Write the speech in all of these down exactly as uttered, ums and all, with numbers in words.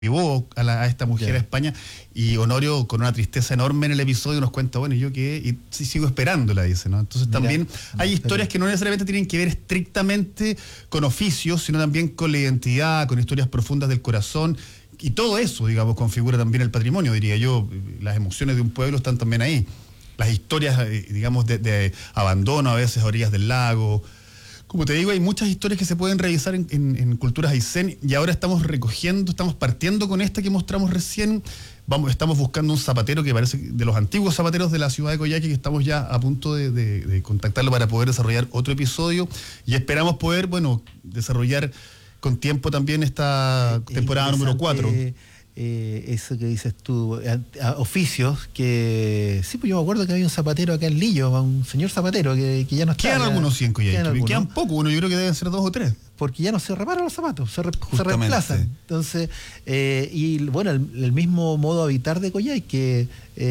llevó a, la, a esta mujer yeah. a España, y Honorio, con una tristeza enorme en el episodio, nos cuenta, bueno, ¿y yo qué? Y sí, sigo esperándola, dice, ¿no? Entonces Mira, también hay historias que no necesariamente tienen que ver estrictamente con oficios, sino también con la identidad, con historias profundas del corazón, y todo eso, digamos, configura también el patrimonio, diría yo. Las emociones de un pueblo están también ahí. Las historias, digamos, de, de abandono a veces a orillas del lago. Como te digo, hay muchas historias que se pueden revisar en, en, en Culturas Aysén, y ahora estamos recogiendo, estamos partiendo con esta que mostramos recién. Vamos, estamos buscando un zapatero que parece de los antiguos zapateros de la ciudad de Coyhaique, que estamos ya a punto de, de, de contactarlo para poder desarrollar otro episodio, y esperamos poder, bueno, desarrollar con tiempo también esta eh, temporada número cuatro. Eh, eso que dices tú, a, a, oficios que... Sí, pues yo me acuerdo que había un zapatero acá en Lillo, un señor zapatero que, que ya no está. Quedan ya, algunos sí en Coyhaique, quedan, quedan pocos, bueno, yo creo que deben ser dos o tres. Porque ya no se reparan los zapatos, se, re, se reemplazan. Entonces, eh, y bueno, el, el mismo modo de habitar de Coyhaique, que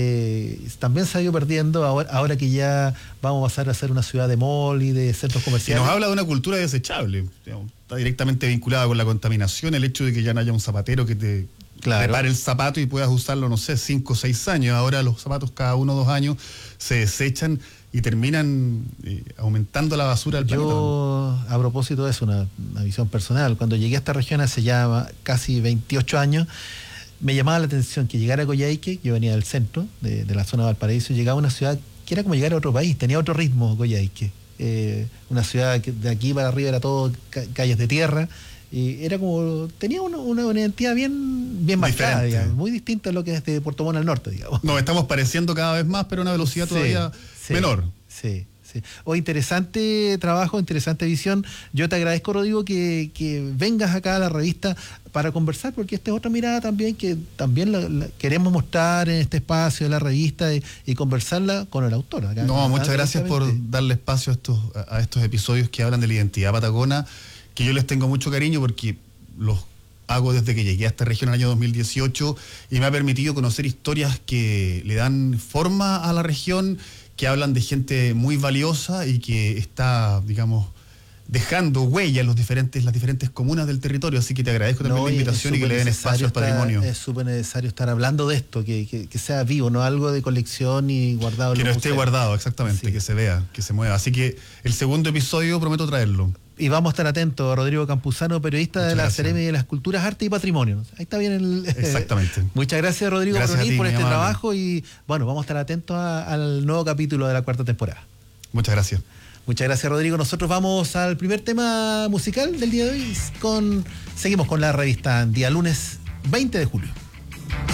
eh, también se ha ido perdiendo ahora, ahora que ya vamos a pasar a ser una ciudad de mall y de centros comerciales. Y nos habla de una cultura desechable, digamos, está directamente vinculada con la contaminación, el hecho de que ya no haya un zapatero que te... Claro. Repare el zapato y puedas usarlo, no sé, cinco o seis años. Ahora los zapatos cada uno o dos años se desechan y terminan eh, aumentando la basura del planeta. Yo, a propósito de eso, una, una visión personal, cuando llegué a esta región hace ya casi veintiocho años, me llamaba la atención que llegara a Coyhaique. Yo venía del centro, de, de la zona de Valparaíso, y llegaba a una ciudad que era como llegar a otro país, tenía otro ritmo Coyhaique. Eh, una ciudad que de aquí para arriba era todo ca calles de tierra. Y era como, tenía una, una, una identidad bien, bien marcada, digamos, muy distinta a lo que es de Puerto Montt al norte, digamos. Nos estamos pareciendo cada vez más, pero a una velocidad sí, todavía sí, menor. Sí, sí. O interesante trabajo, interesante visión. Yo te agradezco, Rodrigo, que, que vengas acá a la revista para conversar, porque esta es otra mirada también que también la, la queremos mostrar en este espacio de la revista y, y conversarla con el autor. Acá, no, muchas gracias por darle espacio a estos, a estos episodios que hablan de la identidad patagona, que yo les tengo mucho cariño porque los hago desde que llegué a esta región en el año dos mil dieciocho, y me ha permitido conocer historias que le dan forma a la región, que hablan de gente muy valiosa y que está, digamos, dejando huella en los diferentes, las diferentes comunas del territorio. Así que te agradezco también no, la invitación y que le den espacio al patrimonio. Es súper necesario estar hablando de esto, que, que, que sea vivo, no algo de colección y guardado. Que no esté guardado, exactamente, sí. Que se vea, que se mueva. Así que el segundo episodio prometo traerlo. Y vamos a estar atentos, Rodrigo Campuzano, periodista Muchas de la gracias. Seremi de las Culturas, Arte y Patrimonio. Ahí está bien el... Exactamente. Muchas gracias, Rodrigo Bruni, por este amable. trabajo, y bueno, vamos a estar atentos a, al nuevo capítulo de la cuarta temporada. Muchas gracias. Muchas gracias, Rodrigo. Nosotros vamos al primer tema musical del día de hoy. Con, seguimos con la revista, día lunes veinte de julio.